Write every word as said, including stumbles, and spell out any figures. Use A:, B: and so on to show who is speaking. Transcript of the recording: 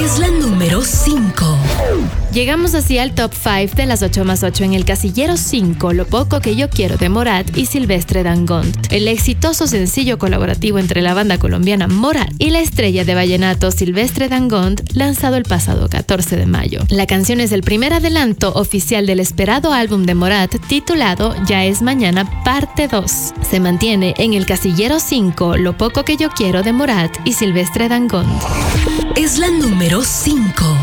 A: Es la número cinco.
B: Llegamos así al top cinco de las ocho más ocho. En el casillero cinco, Lo poco que yo quiero de Morat y Silvestre Dangond. El exitoso sencillo colaborativo entre la banda colombiana Morat y la estrella de vallenato Silvestre Dangond, lanzado el pasado catorce de mayo. La canción es el primer adelanto oficial del esperado álbum de Morat titulado Ya es mañana parte dos. Se mantiene en el casillero cinco, Lo poco que yo quiero de Morat y Silvestre Dangond.
A: Es la número cinco.